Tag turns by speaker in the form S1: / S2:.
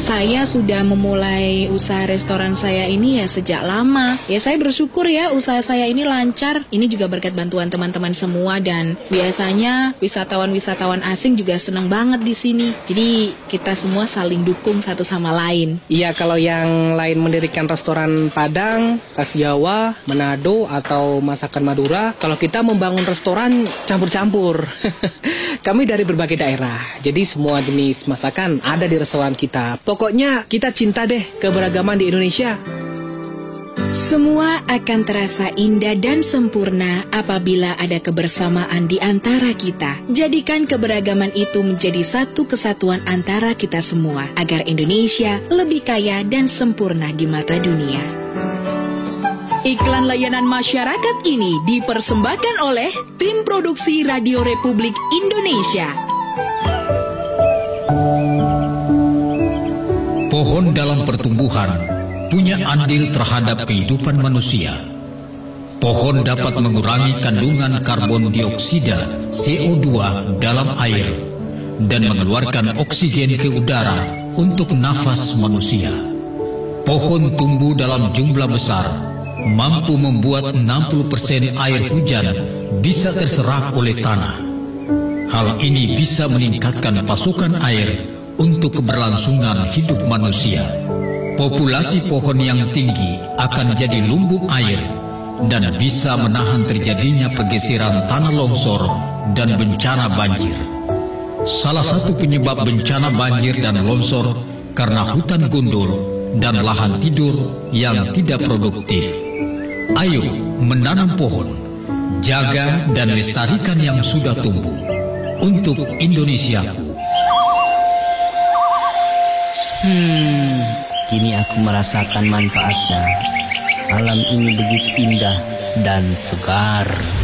S1: Saya sudah memulai usaha restoran saya ini ya sejak lama. Ya saya bersyukur ya usaha saya ini lancar. Ini juga berkat bantuan teman-teman semua dan biasanya wisatawan-wisatawan asing juga senang banget di sini. Jadi kita semua saling dukung satu sama lain.
S2: Iya, kalau yang lain mendirikan restoran Padang, khas Jawa, Manado, atau masakan Madura, kalau kita membangun restoran campur-campur. Kami dari berbagai daerah, jadi semua jenis masakan ada di restoran kita. Pokoknya kita cinta deh keberagaman di Indonesia.
S1: Semua akan terasa indah dan sempurna apabila ada kebersamaan di antara kita. Jadikan keberagaman itu menjadi satu kesatuan antara kita semua, agar Indonesia lebih kaya dan sempurna di mata dunia. Iklan layanan masyarakat ini dipersembahkan oleh Tim Produksi Radio Republik Indonesia.
S3: Pohon dalam pertumbuhan punya andil terhadap kehidupan manusia. Pohon dapat mengurangi kandungan karbon dioksida CO2 dalam air dan mengeluarkan oksigen ke udara untuk nafas manusia. Pohon tumbuh dalam jumlah besar, mampu membuat 60% air hujan bisa terserap oleh tanah. Hal ini bisa meningkatkan pasokan air untuk keberlangsungan hidup manusia. Populasi pohon yang tinggi akan jadi lumbung air dan bisa menahan terjadinya pergeseran tanah longsor dan bencana banjir. Salah satu penyebab bencana banjir dan longsor karena hutan gundul dan lahan tidur yang tidak produktif. Ayo menanam pohon, jaga dan lestarikan yang sudah tumbuh untuk Indonesiaku.
S4: Kini aku merasakan manfaatnya. Alam ini begitu indah dan segar.